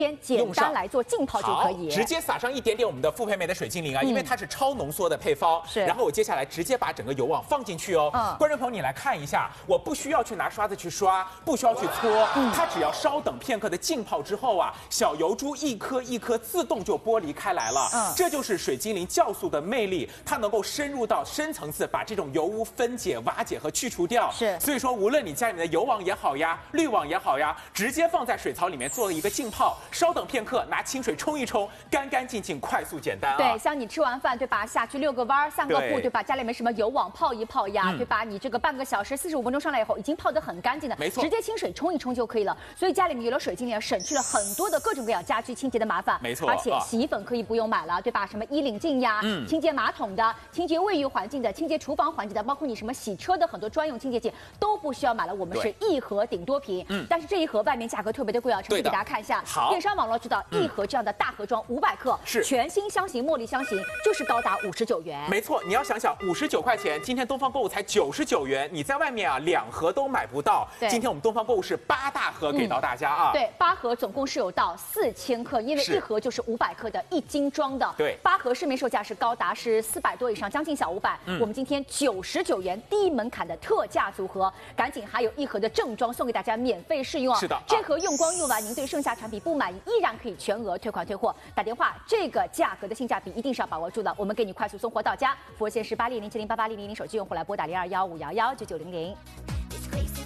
简单来做浸泡就可以， 直接撒上一点点我们的复配美的水精灵啊，因为它是超浓缩的配方。 是， 然后我接下来直接把整个油网放进去哦。观众朋友你来看一下，我不需要去拿刷子去刷，不需要去搓，它只要稍等片刻的浸泡之后啊，小油珠一颗一颗自动就剥离开来了。这就是水精灵酵素的魅力，它能够深入到深层次，把这种油污分解、瓦解和去除掉。 是， 所以说无论你家里面的油网也好呀，滤网也好呀，直接放在水槽里面做一个浸泡，稍等片刻，拿清水冲一冲，干干净净，快速简单啊。 对，像你吃完饭对吧，下去遛个弯、散个步对吧，家里面什么油网泡一泡呀，对吧？你这个半个小时、45分钟上来以后，已经泡得很干净的， 没错， 直接清水冲一冲就可以了。所以家里面有了水精灵，省去了很多的各种各样家居清洁的麻烦。 没错， 而且洗衣粉可以不用买了，对吧？什么衣领镜呀，清洁马桶的、清洁卫浴环境的、清洁厨房环境的，包括你什么洗车的很多专用清洁剂都不需要买了。我们是一盒顶多瓶，但是这一盒外面价格特别的贵啊，成绩给大家看一下。 好， 电商网络知道，一盒这样的大盒装500克， 是全新香型茉莉香型，就是高达59元。 没错，你要想想59块钱，今天东方购物才99元，你在外面啊2盒都买不到。今天我们东方购物是8大盒给到大家啊。 对，8盒总共是有到4000克，因为一盒就是500克的1斤装的。 对 ，8盒市面售价是高达400多以上，将近小500。我们今天99元低门槛的特价组合，赶紧还有一盒的正装送给大家免费试用啊！ 是的， 这盒用光用完，您对剩下产品不满意，依然可以全额退款退货。打电话，这个价格的性价比一定是要把握住的，我们给你快速送货到家。佛线是810708800，手机用户来拨打0215119900。